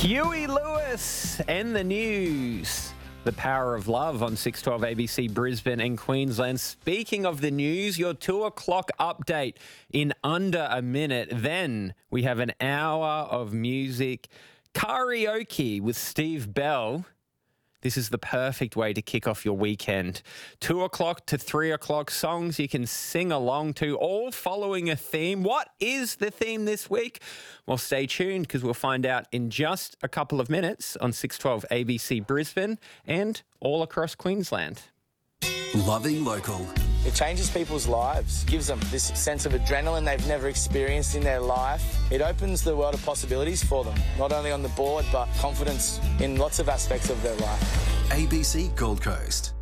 Huey Lewis and the news. The power of love on 612 ABC Brisbane and Queensland. Speaking of the news, your 2 o'clock update in under a minute. Then we have an hour of music. Karaoke with Steve Bell. This is the perfect way to kick off your weekend. 2 o'clock to 3 o'clock songs you can sing along to, all following a theme. What is the theme this week? Well, stay tuned because we'll find out in just a couple of minutes on 612 ABC Brisbane and all across Queensland. Loving local. It changes people's lives, gives them this sense of adrenaline they've never experienced in their life. It opens the world of possibilities for them, not only on the board, but confidence in lots of aspects of their life. ABC Gold Coast.